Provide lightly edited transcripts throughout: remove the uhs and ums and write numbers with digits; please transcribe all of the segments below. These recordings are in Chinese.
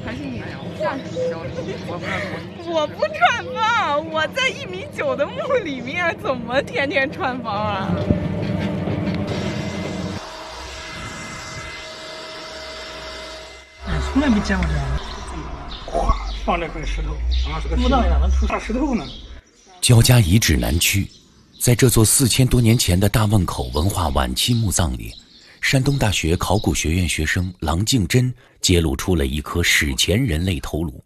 还是你这样教的？我不串房，我在1.9米的墓里面，怎么天天串房啊？ 从来没见过这样的。咵，放这块石头，啊，是个墓葬里哪能出大石头呢？ 焦家遗址南区，在这座4000多年前的大汶口文化晚期墓葬里，山东大学考古学院学生郎敬珍揭露出了一颗史前人类头颅。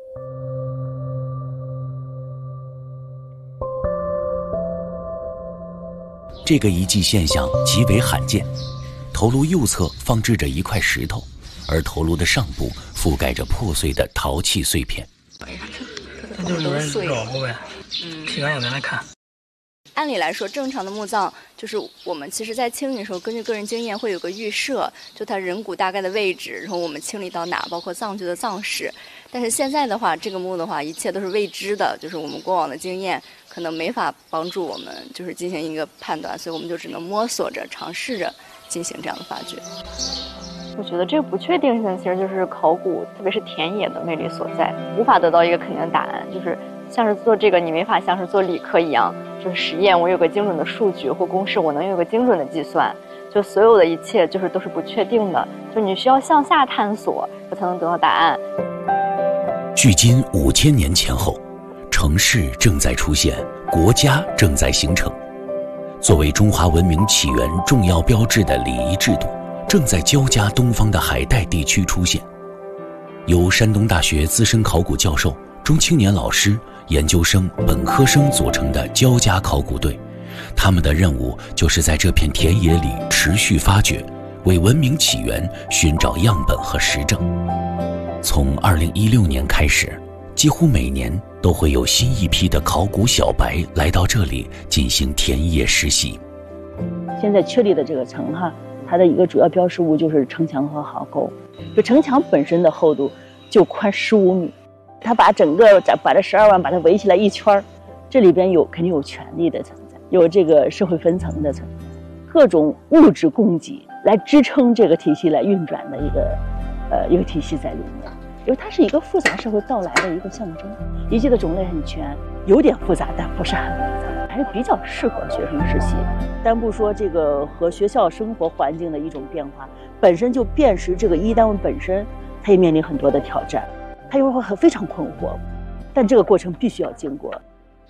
这个遗迹现象极为罕见，头颅右侧放置着一块石头，而头颅的上部覆盖着破碎的陶器碎片。 那就是有人绕过呗，提完有人来看。 按理来说，正常的墓葬就是我们其实在清理的时候，根据个人经验会有个预设，就它人骨大概的位置，然后我们清理到哪，包括葬具的葬式。但是现在的话，这个墓的话，一切都是未知的，就是我们过往的经验可能没法帮助我们就是进行一个判断，所以我们就只能摸索着尝试着进行这样的发掘。我觉得这个不确定性其实就是考古，特别是田野的魅力所在，无法得到一个肯定的答案，就是像是做这个，你没法像是做理科一样，就是实验，我有个精准的数据或公式，我能有个精准的计算，就所有的一切就是都是不确定的，就你需要向下探索，才能得到答案。 距今5000年前后，城市正在出现，国家正在形成。作为中华文明起源重要标志的礼仪制度，正在焦家东方的海带地区出现。由山东大学资深考古教授、中青年老师、研究生、本科生组成的焦家考古队，他们的任务就是在这片田野里持续发掘，为文明起源寻找样本和实证。从2016年开始，几乎每年都会有新一批的考古小白来到这里进行田野实习。 现在确立的这个城它的一个主要标识物就是城墙和壕沟。就城墙本身的厚度就宽15米，它把整个把这12万把它围起来一圈，这里边肯定有权力的存在，有这个社会分层的存在，各种物质供给来支撑这个体系来运转的一个体系在里面。因为它是一个复杂社会到来的一个象征，遗迹的种类很全，有点复杂，但不是很复杂，还是比较适合学生实习。单不说这个和学校生活环境的一种变化，本身就辨识这个一单位本身，它也面临很多的挑战，它有时候会非常困惑，但这个过程必须要经过。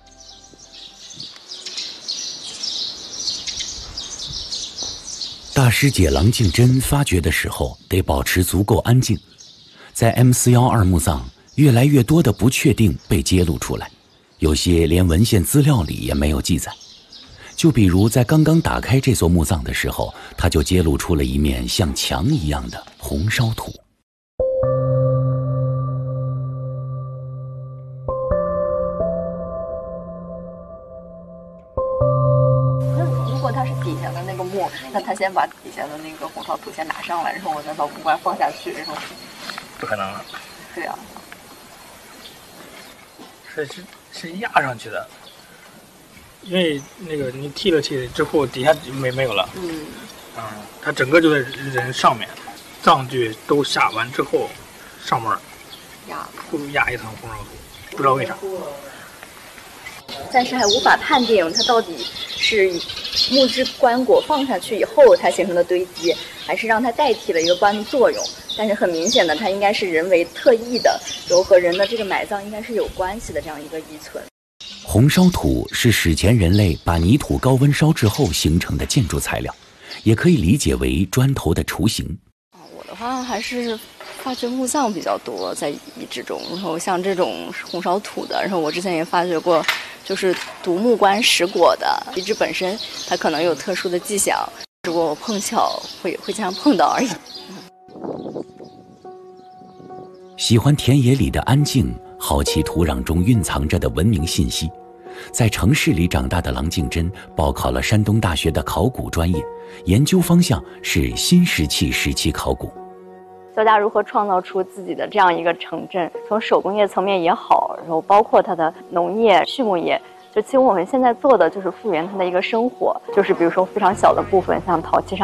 大师姐郎敬珍发掘的时候得保持足够安静。在 M412墓葬，越来越多的不确定被揭露出来，有些连文献资料里也没有记载。就比如在刚刚打开这座墓葬的时候，他就揭露出了一面像墙一样的红烧土。 如果它是底下的那个墓，那他先把底下的那个红烧土先拿上来，然后我再把木棺放下去，然后不可能了。 对啊， 是压上去的，因为那个你剔了气之后，底下没有了。它整个就在人上面，葬具都下完之后，上面压一层红烧土，不知道为啥。 暂时还无法判定它到底是木质棺椁放下去以后它形成的堆积，还是让它代替了一个棺的作用。但是很明显的，它应该是人为特意的，然后和人的这个埋葬应该是有关系的这样一个遗存。 红烧土是史前人类把泥土高温烧制后形成的建筑材料，也可以理解为砖头的雏形。 我的话还是发掘墓葬比较多，在遗址中，然后像这种红烧土的，然后我之前也发掘过，就是独木棺石椁的遗址本身，它可能有特殊的迹象，只不过我碰巧会经常碰到而已。 喜欢田野里的安静，好奇土壤中蕴藏着的文明信息。在城市里长大的郎敬珍报考了山东大学的考古专业，研究方向是新石器时期考古。 焦家如何创造出自己的这样一个城镇，从手工业层面也好，然后包括它的农业、畜牧业，就其实我们现在做的就是复原它的一个生活，就是比如说非常小的部分，像陶器上